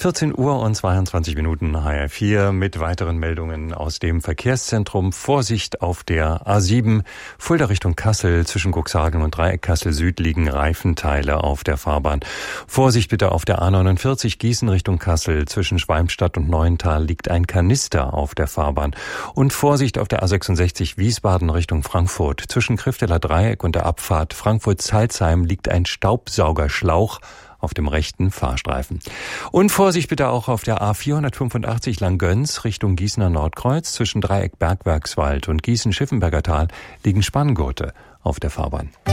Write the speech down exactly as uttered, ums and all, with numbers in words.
vierzehn Uhr und zweiundzwanzig Minuten H R vier mit weiteren Meldungen aus dem Verkehrszentrum. Vorsicht auf der A sieben, Fulda Richtung Kassel, zwischen Cuxhagen und Dreieck Kassel Süd liegen Reifenteile auf der Fahrbahn. Vorsicht bitte auf der A neunundvierzig, Gießen Richtung Kassel, zwischen Schwalmstadt und Neuental liegt ein Kanister auf der Fahrbahn. Und Vorsicht auf der A sechsundsechzig, Wiesbaden Richtung Frankfurt, zwischen Krifteler Dreieck und der Abfahrt Frankfurt-Salzheim liegt ein Staubsaugerschlauch auf dem rechten Fahrstreifen. Und Vorsicht bitte auch auf der A vierhundertfünfundachtzig Langgöns Richtung Gießener Nordkreuz, zwischen Dreieck Bergwerkswald und Gießen-Schiffenberger Tal liegen Spanngurte auf der Fahrbahn.